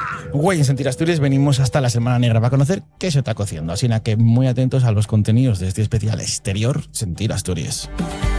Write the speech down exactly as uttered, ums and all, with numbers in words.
Güey, en Sentir Asturias venimos hasta la Semana Negra para conocer qué se está cociendo. Así que muy atentos a los contenidos de este especial exterior Sentir Asturias.